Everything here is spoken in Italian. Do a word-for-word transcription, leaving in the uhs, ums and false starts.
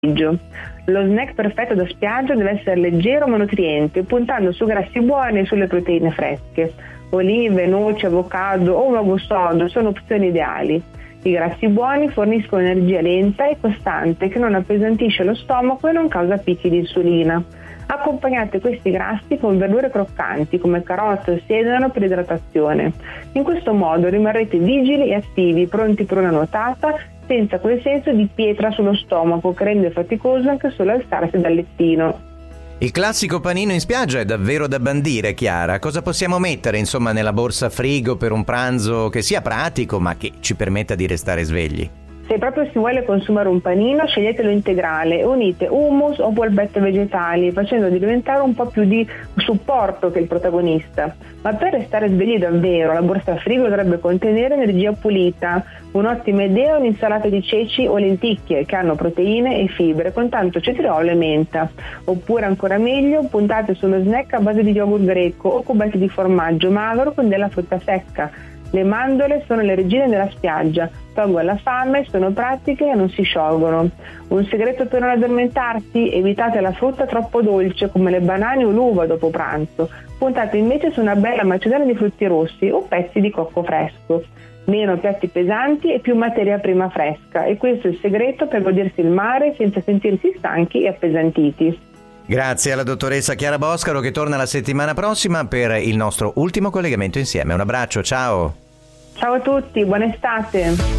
pomeriggio. Lo snack perfetto da spiaggia deve essere leggero ma nutriente, puntando su grassi buoni e sulle proteine fresche. Olive, noci, avocado o uovo sodo sono opzioni ideali. I grassi buoni forniscono energia lenta e costante che non appesantisce lo stomaco e non causa picchi di insulina. Accompagnate questi grassi con verdure croccanti come carote o sedano per idratazione. In questo modo rimarrete vigili e attivi, pronti per una nuotata, senza quel senso di pietra sullo stomaco che rende faticoso anche solo alzarsi dal lettino. Il classico panino in spiaggia è davvero da bandire, Chiara. Cosa possiamo mettere, insomma, nella borsa frigo per un pranzo che sia pratico ma che ci permetta di restare svegli? Se proprio si vuole consumare un panino, sceglietelo integrale e unite hummus o polpette vegetali, facendo diventare un po' più di supporto che il protagonista. Ma per restare svegli davvero, la borsa frigo dovrebbe contenere energia pulita. Un'ottima idea è un'insalata di ceci o lenticchie che hanno proteine e fibre con tanto cetriolo e menta. Oppure ancora meglio, puntate su uno snack a base di yogurt greco o cubetti di formaggio magro con della frutta secca. Le mandorle sono le regine della spiaggia, tolgono la fame, sono pratiche e non si sciolgono. Un segreto per non addormentarsi? Evitate la frutta troppo dolce come le banane o l'uva dopo pranzo. Puntate invece su una bella macedonia di frutti rossi o pezzi di cocco fresco. Meno piatti pesanti e più materia prima fresca, e questo è il segreto per godersi il mare senza sentirsi stanchi e appesantiti. Grazie alla dottoressa Chiara Boscaro, che torna la settimana prossima per il nostro ultimo collegamento insieme. Un abbraccio, ciao! Ciao a tutti, buona estate!